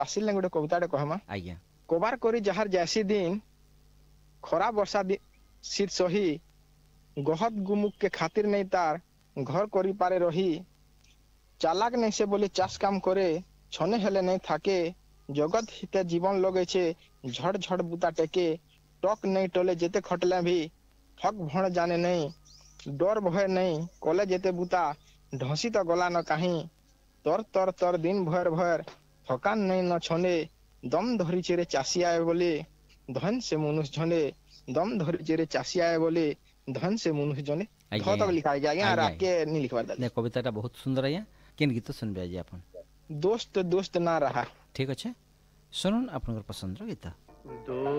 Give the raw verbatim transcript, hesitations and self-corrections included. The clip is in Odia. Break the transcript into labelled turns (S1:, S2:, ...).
S1: ଆସିଲେ ଗୋଟେ କବିତାଟେ କହମା।
S2: ଆଜ୍ଞା
S1: କବାର କରି ଯାହାର ଯାଇସି ଦିନ ଖରା ବର୍ଷା ଦି- ଶୀତ ସହି ଗହତ ଗୁମୁକ କେ ଖାତିର ନେଇ ତାର ଘର କରିପାରେ ରହି ଚାଲାକ ନେଇ ସେ ବୋଲି ଚାଷ କାମ করে ଛନେ ହେଲେ ନେଇ থাকে জগৎ হিতে জীবন লগেছে ঝড় ঝড় বুতা টেকে টক নেই টলে যেতে খটলে ভি ঠক ভণ জানে নেই ডর ভয় নেই কলে যেতে বুতা ঢসি তো গলা ন কাহি তর তর তর দিন ভয়ের ভয়ের থকান নেই ন ছনে দম ধরি চেরে চাষি আয় বলে ধন সে মনুষ জনে দম ধরি চেরে চাষি আয় বলে ଧନ ସେ ମନୁଷ ଜଣେ ଧ
S2: ଆଜ୍ଞା
S1: ତକ ଲିଖା ହେଇଛି ଆଜ୍ଞା
S2: ଆଜ୍ଞା
S1: ରାକେ ନି ଲିଖବାର
S2: ନା
S1: ଦାଦା
S2: କବିତାଟା ବହୁତ ସୁନ୍ଦର ଆଜ୍ଞା କେନ୍ ଗୀତ ଶୁଣିବେ ଆଜି ଆପଣ
S1: ଦୋସ୍ତ ଦୋସ୍ତ ନା ରହା
S2: ଠିକ୍ ଅଛେ ଶୁଣୁନ୍ ଆପଣଙ୍କର ପସନ୍ଦର ଗୀତ
S3: दो